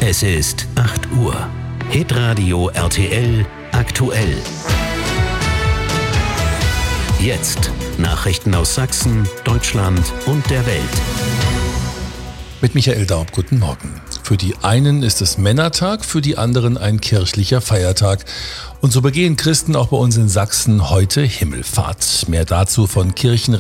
Es ist 8 Uhr. Hitradio RTL aktuell. Jetzt Nachrichten aus Sachsen, Deutschland und der Welt. Mit Michael Daub, guten Morgen. Für die einen ist es Männertag, für die anderen ein kirchlicher Feiertag. Und so begehen Christen auch bei uns in Sachsen heute Himmelfahrt. Mehr dazu von